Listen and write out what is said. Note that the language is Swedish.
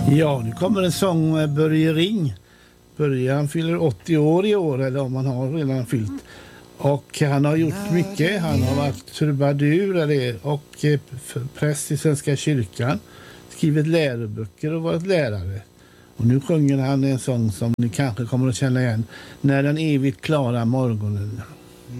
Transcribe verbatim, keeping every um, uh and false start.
Ja, nu kommer en sång med Börje Ring. Börje, han fyller åttio år i år, eller om han har redan fyllt. Och han har gjort mycket. Han har varit trubadur eller, och eh, präst i Svenska kyrkan. Skrivit läroböcker och varit lärare. Och nu sjunger han en sång som ni kanske kommer att känna igen. När den evigt klara morgonen.